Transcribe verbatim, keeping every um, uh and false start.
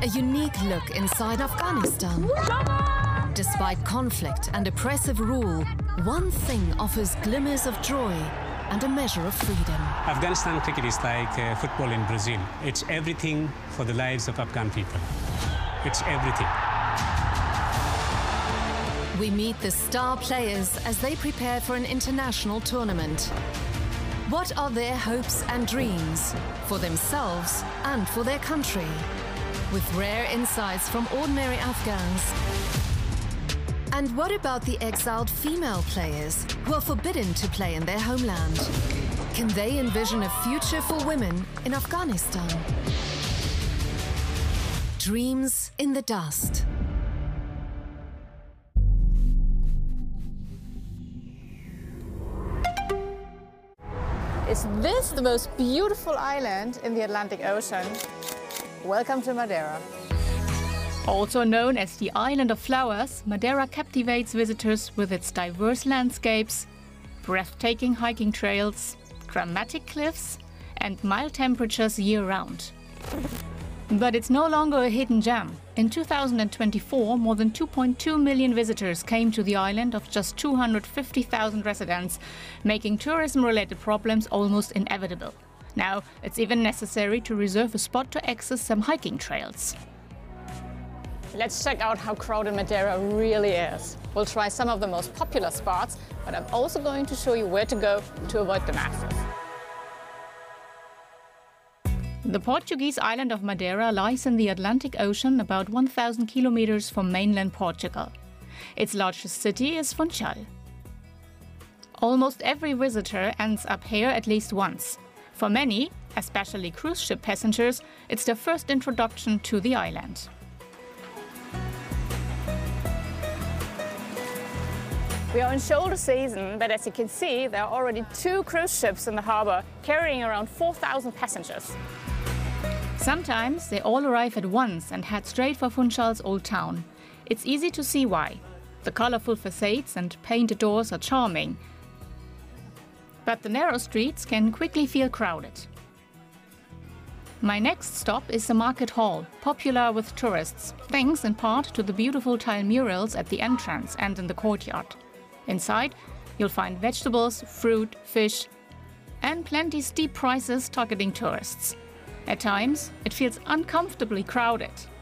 A unique look inside Afghanistan. Despite conflict and oppressive rule, one thing offers glimmers of joy and a measure of freedom. Afghanistan cricket is like uh, football in Brazil. It's everything for the lives of Afghan people. It's everything. We meet the star players as they prepare for an international tournament. What are their hopes and dreams for themselves and for their country? With rare insights from ordinary Afghans. And what about the exiled female players who are forbidden to play in their homeland? Can they envision a future for women in Afghanistan? Dreams in the dust. Is this the most beautiful island in the Atlantic Ocean? Welcome to Madeira. Also known as the Island of Flowers, Madeira captivates visitors with its diverse landscapes, breathtaking hiking trails, dramatic cliffs, and mild temperatures year-round. But it's no longer a hidden gem. In two thousand twenty-four, more than two point two million visitors came to the island of just two hundred fifty thousand residents, making tourism-related problems almost inevitable. Now, it's even necessary to reserve a spot to access some hiking trails. Let's check out how crowded Madeira really is. We'll try some of the most popular spots, but I'm also going to show you where to go to avoid the masses. The Portuguese island of Madeira lies in the Atlantic Ocean about one thousand kilometers from mainland Portugal. Its largest city is Funchal. Almost every visitor ends up here at least once. For many, especially cruise ship passengers, it's their first introduction to the island. We are in shoulder season, but as you can see, there are already two cruise ships in the harbor carrying around four thousand passengers. Sometimes they all arrive at once and head straight for Funchal's old town. It's easy to see why. The colorful facades and painted doors are charming. But the narrow streets can quickly feel crowded. My next stop is the market hall, popular with tourists, thanks in part to the beautiful tile murals at the entrance and in the courtyard. Inside, you'll find vegetables, fruit, fish, and plenty steep prices targeting tourists. At times, it feels uncomfortably crowded.